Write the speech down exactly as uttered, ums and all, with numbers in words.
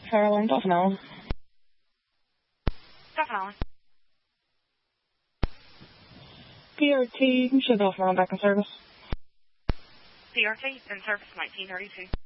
Caroline, Dolphin Island. Dolphin Island. P R T, Michelle Dolphin Island back in service. P R T, in service nineteen thirty-two.